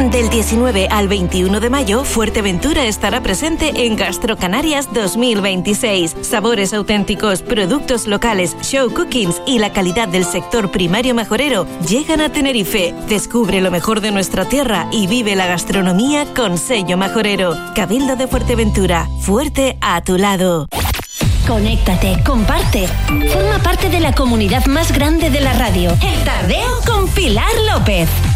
Del 19 al 21 de mayo, Fuerteventura estará presente en Gastrocanarias 2026. Sabores auténticos, productos locales, show cookings y la calidad del sector primario majorero llegan a Tenerife. Descubre lo mejor de nuestra tierra y vive la gastronomía con sello majorero. Cabildo de Fuerteventura, fuerte a tu lado. Conéctate, comparte. Forma parte de la comunidad más grande de la radio. El Tardeo con Pilar López.